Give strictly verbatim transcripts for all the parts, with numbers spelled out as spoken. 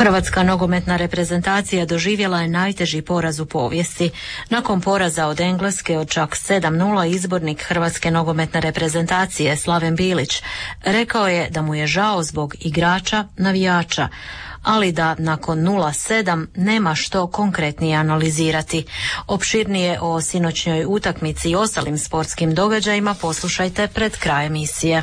Hrvatska nogometna reprezentacija doživjela je najteži poraz u povijesti. Nakon poraza od Engleske od čak sedam nula izbornik Hrvatske nogometne reprezentacije Slaven Bilić rekao je da mu je žao zbog igrača, navijača, ali da nakon nula sedam nema što konkretnije analizirati. Opširnije o sinoćnjoj utakmici i ostalim sportskim događajima poslušajte pred kraj emisije.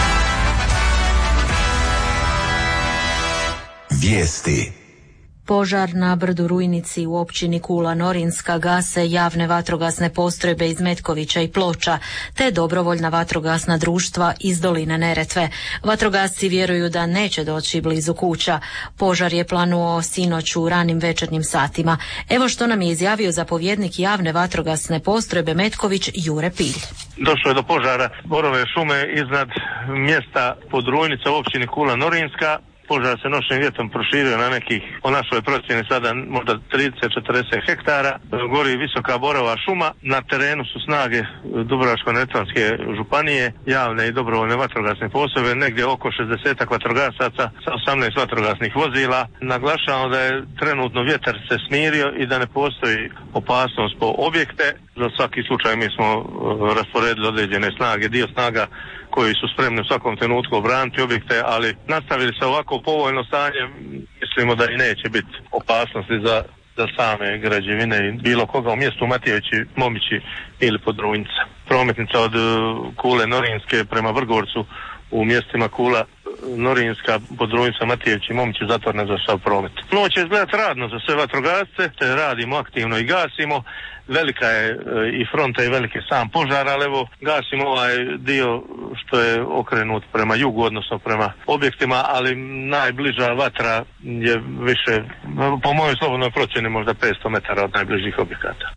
Vijesti. Požar na brdu Rujnici u općini Kula Norinska gase javne vatrogasne postrojbe iz Metkovića i Ploča, te dobrovoljna vatrogasna društva iz doline Neretve. Vatrogasci vjeruju da neće doći blizu kuća. Požar je planuo sinoć u ranim večernjim satima. Evo što nam je izjavio zapovjednik javne vatrogasne postrojbe Metković Jure Pilj. Došlo je do požara borove šume iznad mjesta pod Rujnica u općini Kula Norinska. Požar se noćnim vjetrom proširio na nekih, po našoj procjeni sada možda trideset do četrdeset hektara. Gori visoka borova šuma. Na terenu su snage Dubrovačko-neretvanske županije, javne i dobrovoljne vatrogasne postrojbe, negdje oko šezdeset vatrogasaca sa osamnaest vatrogasnih vozila. Naglašavamo da je trenutno vjetar se smirio i da ne postoji opasnost po objekte. Za svaki slučaj mi smo rasporedili određene snage, dio snaga koji su spremni u svakom trenutku obraniti objekte, ali nastavili se ovako povoljno stanje, mislimo da i neće biti opasnosti za, za same građevine i bilo koga u mjestu Matijevići, Momići ili Podrujnica. Prometnica od Kule Norinske prema Vrgorcu u mjestima Kula Norinska, Podrujnica, Matijevići, Momići zatvorena za sav promet. Noć će izgledati radno za sve vatrogasce, te radimo aktivno i gasimo. Velika je i fronta i veliki sam požar, ali evo gasimo ovaj dio što je okrenut prema jugu, odnosno prema objektima, ali najbliža vatra je više, po mojoj slobodnoj procjeni, možda petsto metara od najbližih objekata.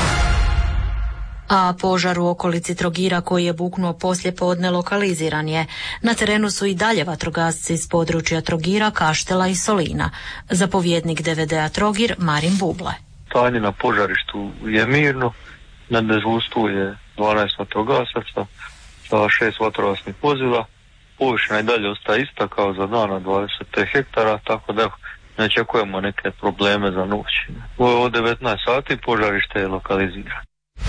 A požar u okolici Trogira koji je buknuo poslije podne lokaliziran je. Na terenu su i dalje vatrogasci iz područja Trogira, Kaštela i Solina. Zapovjednik D V D-a Trogir Marin Buble. Stanje na požarištu je mirno, na dežurstvu je dvanaest vatrogasaca sa šest vatrogasnih vozila. Površina i dalje ostaje ista kao za dana, dvadeset hektara, tako da ne očekujemo neke probleme za noć. Od devetnaest sati požarište je lokalizirano.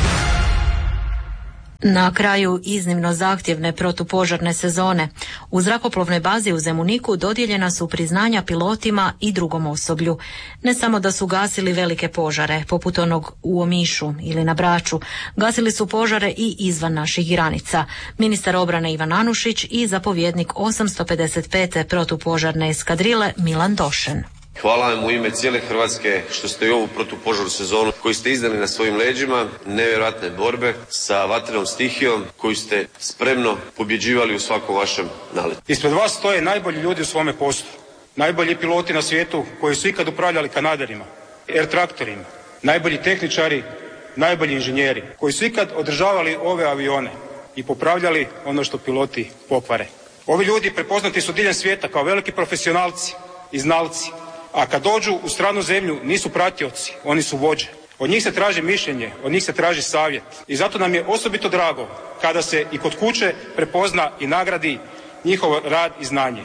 Na kraju iznimno zahtjevne protupožarne sezone u zrakoplovnoj bazi u Zemuniku dodijeljena su priznanja pilotima i drugom osoblju. Ne samo da su gasili velike požare, poput onog u Omišu ili na Braču, gasili su požare i izvan naših granica. Ministar obrane Ivan Anušić i zapovjednik osamsto pedeset pete protupožarne eskadrile Milan Došen. Hvala vam u ime cijele Hrvatske što ste i ovu protupožarnu sezonu koju ste izdali na svojim leđima, nevjerojatne borbe sa vatrenom stihijom koju ste spremno pobjeđivali u svakom vašem naletu. Ispred vas stoje najbolji ljudi u svome poslu, najbolji piloti na svijetu koji su ikad upravljali kanaderima, air traktorima, najbolji tehničari, najbolji inženjeri koji su ikad održavali ove avione i popravljali ono što piloti pokvare. Ovi ljudi prepoznati su diljem svijeta kao veliki profesionalci i znalci. A kad dođu u stranu zemlju nisu pratioci, oni su vođe. Od njih se traži mišljenje, od njih se traži savjet. I zato nam je osobito drago kada se i kod kuće prepozna i nagradi njihov rad i znanje.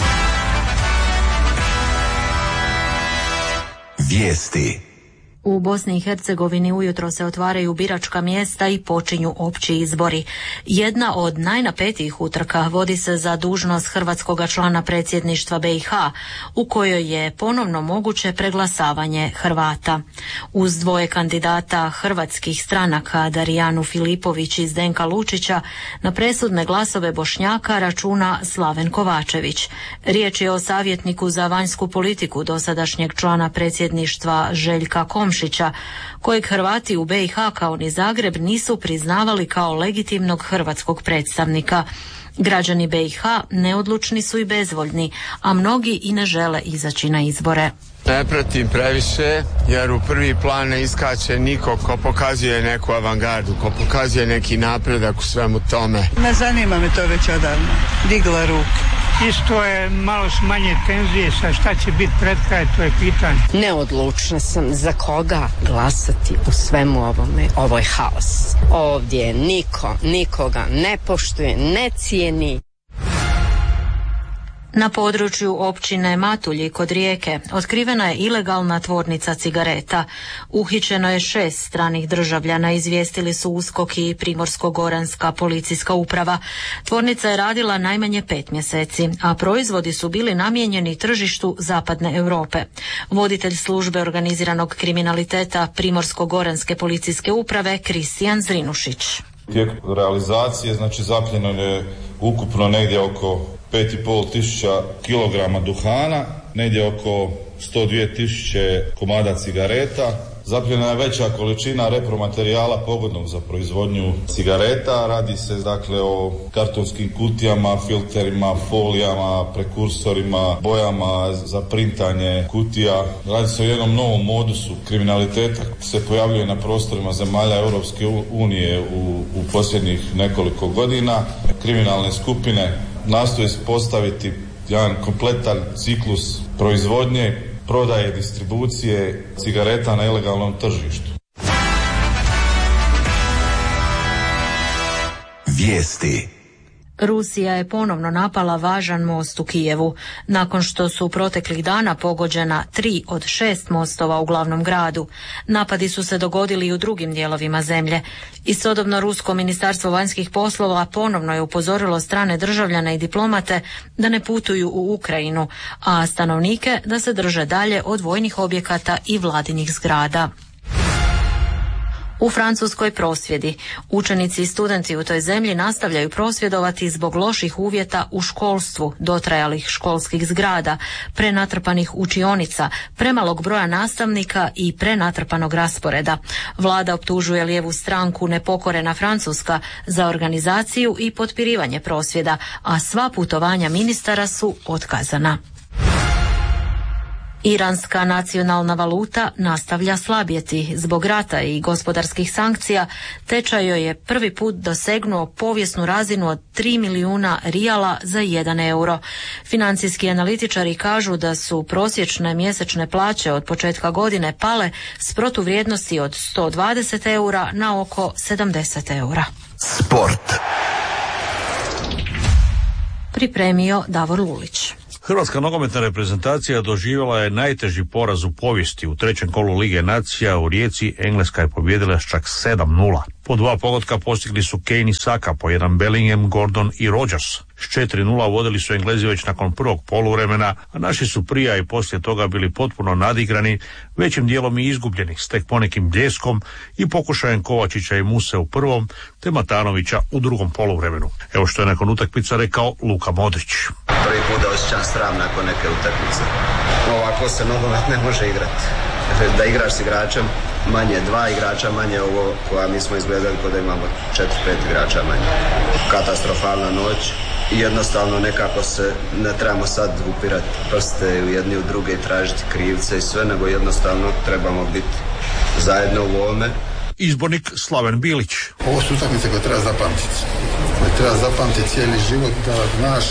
Vijesti. U Bosni i Hercegovini ujutro se otvaraju biračka mjesta i počinju opći izbori. Jedna od najnapetijih utrka vodi se za dužnost hrvatskoga člana predsjedništva B i H, u kojoj je ponovno moguće preglasavanje Hrvata. Uz dvoje kandidata hrvatskih stranaka, Darijanu Filipović i Zdenka Lučića, na presudne glasove Bošnjaka računa Slaven Kovačević. Riječ je o savjetniku za vanjsku politiku dosadašnjeg člana predsjedništva Željka Komšića, kojeg Hrvati u B i H kao ni Zagreb nisu priznavali kao legitimnog hrvatskog predstavnika. Građani B i H neodlučni su i bezvoljni, a mnogi i ne žele izaći na izbore. Ne pratim previše, jer u prvi plan ne iskače niko ko pokazuje neku avangardu, ko pokazuje neki napredak u svemu tome. Ne zanima me to već odavno. Digla ruku. Isto je malo smanje tenzije, sa šta će biti pred kraj, to je pitanje. Neodlučna sam za koga glasati u svemu ovome. Ovo je haos. Ovdje niko nikoga ne poštuje, ne cijeni. Na području općine Matulji kod Rijeke otkrivena je ilegalna tvornica cigareta. Uhićeno je šest stranih državljana, izvijestili su USKOK i Primorsko-goranska policijska uprava. Tvornica je radila najmanje pet mjeseci, a proizvodi su bili namijenjeni tržištu zapadne Europe. Voditelj službe organiziranog kriminaliteta Primorsko-goranske policijske uprave Kristijan Zrinušić. Tijek realizacije, znači zapljeno je ukupno negdje oko pet i pol tisuća kilograma duhana, negdje oko sto dvije tisuće komada cigareta. Zapljena je veća količina repromaterijala pogodnog za proizvodnju cigareta. Radi se dakle o kartonskim kutijama, filterima, folijama, prekursorima, bojama za printanje kutija. Radi se o jednom novom modusu kriminaliteta koji se pojavljuje na prostorima zemalja Europske unije u, u posljednjih nekoliko godina. Kriminalne skupine nastoje postaviti jedan kompletan ciklus proizvodnje, prodaje, distribucije cigareta na ilegalnom tržištu. Vijesti. Rusija je ponovno napala važan most u Kijevu, nakon što su proteklih dana pogođena tri od šest mostova u glavnom gradu. Napadi su se dogodili i u drugim dijelovima zemlje. Istodobno Rusko ministarstvo vanjskih poslova ponovno je upozorilo strane državljane i diplomate da ne putuju u Ukrajinu, a stanovnike da se drže dalje od vojnih objekata i vladinih zgrada. U Francuskoj prosvjedi. Učenici i studenti u toj zemlji nastavljaju prosvjedovati zbog loših uvjeta u školstvu, dotrajalih školskih zgrada, prenatrpanih učionica, premalog broja nastavnika i prenatrpanog rasporeda. Vlada optužuje lijevu stranku Nepokorena Francuska za organizaciju i potpirivanje prosvjeda, a sva putovanja ministara su otkazana. Iranska nacionalna valuta nastavlja slabjeti. Zbog rata i gospodarskih sankcija tečaj joj je prvi put dosegnuo povijesnu razinu od tri milijuna rijala za jedan euro. Financijski analitičari kažu da su prosječne mjesečne plaće od početka godine pale s protuvrijednosti od sto dvadeset eura na oko sedamdeset eura. Sport. Pripremio Davor Lulić. Hrvatska nogometna reprezentacija doživjela je najteži poraz u povijesti. U trećem kolu Lige nacija u Rijeci Engleska je pobijedila s čak sedam nula. Po dva pogotka postigli su Kane i Saka, po jedan Bellingham, Gordon i Rodgers. S četiri nula vodili su Englezi već nakon prvog poluvremena, a naši su prije i poslije toga bili potpuno nadigrani, većim dijelom i izgubljeni, s tek ponekim bljeskom i pokušajem Kovačića i Muse u prvom, te Matanovića u drugom poluvremenu. Evo što je nakon utakmica rekao Luka Modrić. Prvi put da osjećam sram nakon neke utakmice. Ovako se nogomet ne može igrati. Da igraš s igračem manje, dva igrača manje, ovo koja mi smo izgledali kod da imamo četiri, pet igrača manje. Katastrofalna noć i jednostavno nekako se ne trebamo sad upirati prste u jedni u druge i tražiti krivce i sve, nego jednostavno trebamo biti zajedno u ovome. Izbornik Slaven Bilić. Ovo su utakmice koje treba zapamtiti. Koje treba zapamtiti cijeli život, da znaš,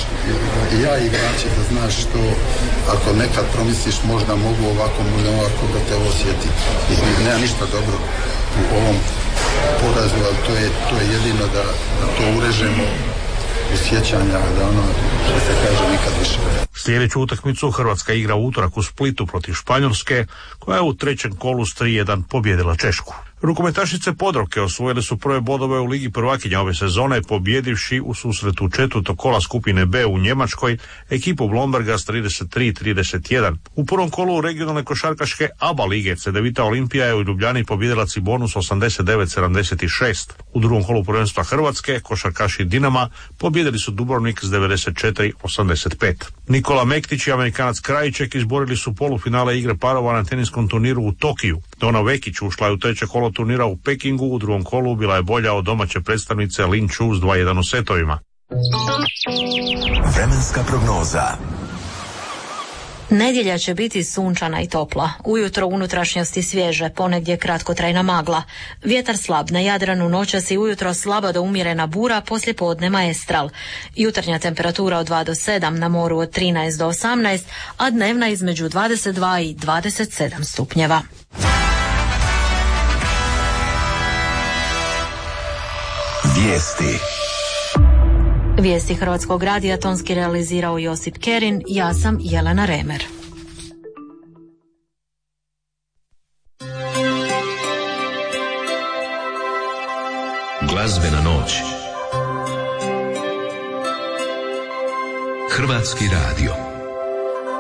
i ja i igrači, da znaš što ako nekad promisliš možda mogu ovako, možda ovako, da te osjeti. I nema ništa dobro u ovom porazu, ali to je, to je jedino da, da to urežemo u sjećanja, da ono, što se kaže, nikad više. Sljedeću utakmicu Hrvatska igra u utorak u Splitu protiv Španjolske, koja je u trećem kolu s tri jedan pobjedila Češku. Rukometašice Podravke osvojile su prve bodove u Ligi prvakinja ove sezone, pobjedivši u susretu četvrtog kola skupine B u Njemačkoj ekipu Blomberga s trideset tri trideset jedan. U prvom kolu regionalne košarkaške A B A lige Cedevita Olimpija je u Ljubljani pobjedila Cibonus osamdeset devet sedamdeset šest. U drugom kolu prvenstva Hrvatske košarkaši Dinama pobjedili su Dubrovnik s devedeset četiri osamdeset pet. Nikola Mektić i Amerikanac Krajiček izborili su polufinale igre parova na teniskom turniru u Tokiju. Dona Vekić ušla je u treće kolo turnira u Pekingu, u drugom kolu bila je bolja od domaće predstavnice Lin Chu s dva jedan u setovima. Vremenska prognoza. Nedjelja će biti sunčana i topla. Ujutro unutrašnjosti svježe, ponegdje kratkotrajna magla. Vjetar slab, na Jadranu noćas i ujutro slaba do umjerena bura, poslije podne maestral. Jutarnja temperatura od dva do sedam, na moru od trinaest do osamnaest, a dnevna između dvadeset dva i dvadeset sedam stupnjeva. Vijesti. Vijesti Hrvatskog radija tonski realizirao Josip Kerin, ja sam Jelena Remer. Glazbena noć. Hrvatski radio.